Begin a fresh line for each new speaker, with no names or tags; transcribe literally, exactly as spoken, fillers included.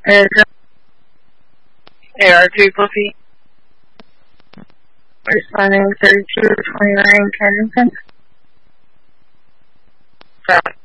Arizona. A R two Puffy. Responding thirty-two twenty-nine Kensington. Sorry.